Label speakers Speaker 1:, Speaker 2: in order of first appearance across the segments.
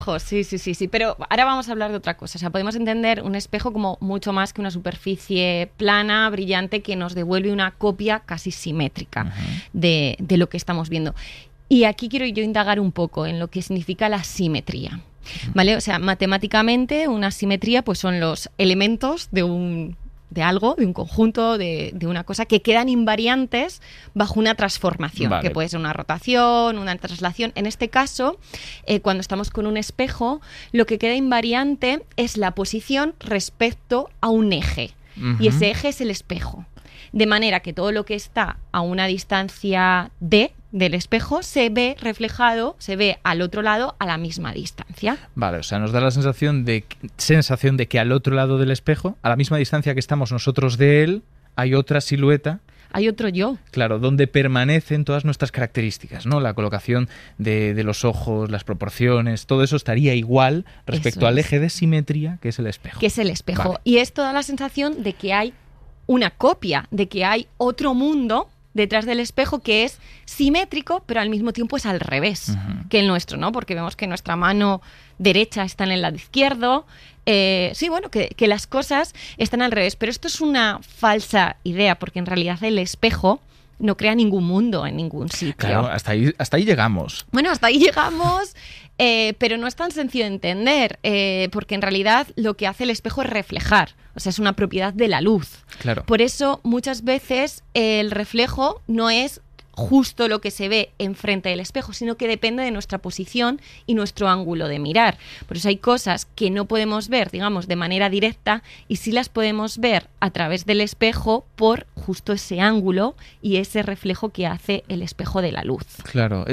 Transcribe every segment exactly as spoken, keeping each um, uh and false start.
Speaker 1: Sí, sí, sí, sí, pero ahora vamos a hablar de otra cosa. O sea, podemos entender un espejo como mucho más que una superficie plana, brillante, que nos devuelve una copia casi simétrica uh-huh. de, de lo que estamos viendo. Y aquí quiero yo indagar un poco en lo que significa la simetría, ¿vale? O sea, matemáticamente una simetría pues son los elementos de un... de algo, de un conjunto, de, de una cosa que quedan invariantes bajo una transformación, vale. que puede ser una rotación, una traslación. En este caso, eh, cuando estamos con un espejo, lo que queda invariante es la posición respecto a un eje, uh-huh. y ese eje es el espejo. De manera que todo lo que está a una distancia d del espejo se ve reflejado, se ve al otro lado a la misma distancia.
Speaker 2: Vale, o sea, nos da la sensación de, sensación de que al otro lado del espejo, a la misma distancia que estamos nosotros de él, hay otra silueta.
Speaker 1: Hay otro yo.
Speaker 2: Claro, donde permanecen todas nuestras características, ¿no? La colocación de, de los ojos, las proporciones, todo eso estaría igual respecto al eje de simetría que es el espejo.
Speaker 1: Que es el espejo.
Speaker 2: Vale.
Speaker 1: Y esto da la sensación de que hay una copia, de que hay otro mundo detrás del espejo que es simétrico, pero al mismo tiempo es al revés uh-huh. que el nuestro, ¿no? Porque vemos que nuestra mano derecha está en el lado izquierdo. Eh, sí, bueno, que, que las cosas están al revés. Pero esto es una falsa idea, porque en realidad el espejo no crea ningún mundo en ningún sitio.
Speaker 2: Claro, hasta ahí, hasta ahí llegamos.
Speaker 1: Bueno, hasta ahí llegamos, eh, pero no es tan sencillo de entender, eh, porque en realidad lo que hace el espejo es reflejar. O sea, es una propiedad de la luz.
Speaker 2: Claro.
Speaker 1: Por eso, muchas veces, el reflejo no es justo lo que se ve enfrente del espejo, sino que depende de nuestra posición y nuestro ángulo de mirar. Por eso hay cosas que no podemos ver, digamos, de manera directa, y sí las podemos ver a través del espejo por justo ese ángulo y ese reflejo que hace el espejo de la luz.
Speaker 2: Claro,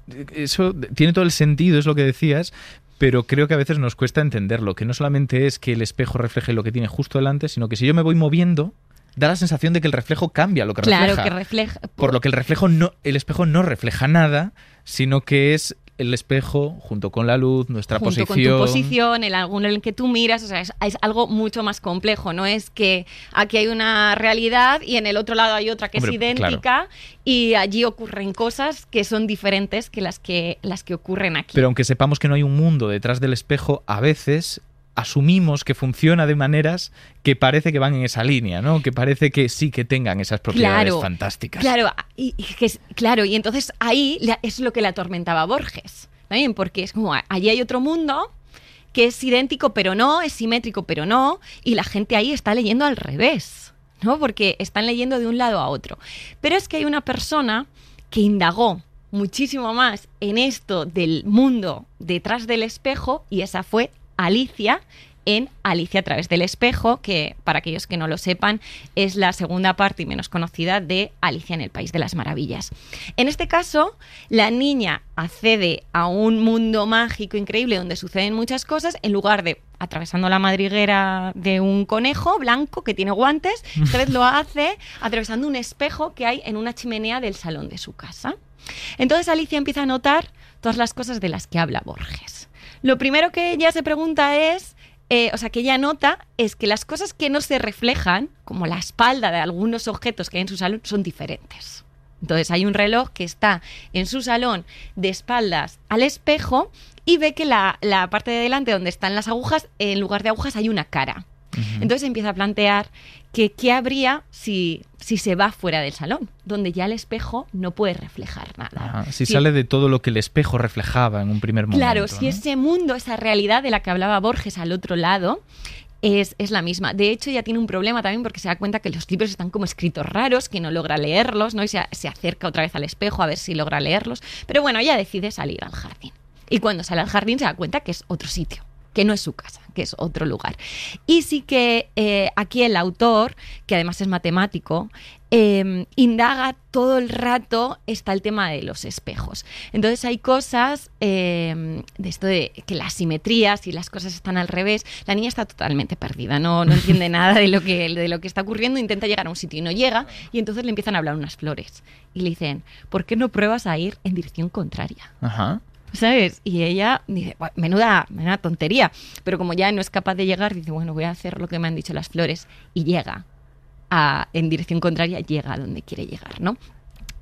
Speaker 2: eso tiene todo el sentido, es lo que decías. Pero creo que a veces nos cuesta entenderlo, que no solamente es que el espejo refleje lo que tiene justo delante, sino que si yo me voy moviendo, da la sensación de que el reflejo cambia lo que refleja.
Speaker 1: Claro, que refleja. Por,
Speaker 2: por lo que el reflejo no, el espejo no refleja nada, sino que es el espejo junto con la luz, nuestra
Speaker 1: junto
Speaker 2: posición.
Speaker 1: Con tu posición, el ángulo en el que tú miras, o sea, es, es algo mucho más complejo. No es que aquí hay una realidad y en el otro lado hay otra que Hombre, es idéntica, claro. y allí ocurren cosas que son diferentes que las que las que ocurren aquí.
Speaker 2: Pero aunque sepamos que no hay un mundo detrás del espejo, a veces asumimos que funciona de maneras que parece que van en esa línea, ¿no? Que parece que sí que tengan esas propiedades
Speaker 1: claro,
Speaker 2: fantásticas.
Speaker 1: Claro, y, y que, claro, y entonces ahí es lo que le atormentaba a Borges, ¿no? Porque es como, allí hay otro mundo que es idéntico pero no, es simétrico pero no, y la gente ahí está leyendo al revés, ¿no? Porque están leyendo de un lado a otro. Pero es que hay una persona que indagó muchísimo más en esto del mundo detrás del espejo, y esa fue Alicia, en Alicia a través del espejo, que para aquellos que no lo sepan es la segunda parte y menos conocida de Alicia en el País de las Maravillas. En este caso, la niña accede a un mundo mágico increíble donde suceden muchas cosas, en lugar de atravesando la madriguera de un conejo blanco que tiene guantes, esta vez lo hace atravesando un espejo que hay en una chimenea del salón de su casa. Entonces Alicia empieza a notar todas las cosas de las que habla Borges. Lo primero que ella se pregunta es, eh, o sea, que ella nota, es que las cosas que no se reflejan, como la espalda de algunos objetos que hay en su salón, son diferentes. Entonces hay un reloj que está en su salón de espaldas al espejo y ve que la, la parte de delante donde están las agujas, en lugar de agujas hay una cara. Uh-huh. Entonces empieza a plantear que qué habría si, si se va fuera del salón, donde ya el espejo no puede reflejar nada.
Speaker 2: Ajá, si, si sale de todo lo que el espejo reflejaba en un primer momento.
Speaker 1: Claro, si
Speaker 2: ¿no?
Speaker 1: ese mundo, esa realidad de la que hablaba Borges al otro lado, es, es la misma. De hecho, ella tiene un problema también porque se da cuenta que los libros están como escritos raros, que no logra leerlos, ¿no? Y se, se acerca otra vez al espejo a ver si logra leerlos. Pero bueno, ella decide salir al jardín. Y cuando sale al jardín se da cuenta que es otro sitio, que no es su casa, que es otro lugar. Y sí que eh, aquí el autor, que además es matemático, eh, indaga todo el rato está el tema de los espejos. Entonces hay cosas eh, de esto de que las simetrías y las cosas están al revés. La niña está totalmente perdida, no, no entiende nada de lo, que, de lo que está ocurriendo, intenta llegar a un sitio y no llega, y entonces le empiezan a hablar unas flores. Y le dicen, ¿por qué no pruebas a ir en dirección contraria?
Speaker 2: Ajá.
Speaker 1: ¿Sabes? Y ella dice, bueno, menuda, menuda tontería. Pero como ya no es capaz de llegar, dice, bueno, voy a hacer lo que me han dicho las flores. Y llega a, en dirección contraria, llega a donde quiere llegar, ¿no?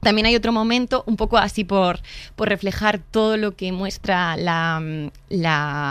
Speaker 1: También hay otro momento, un poco así por, por reflejar todo lo que muestra la, la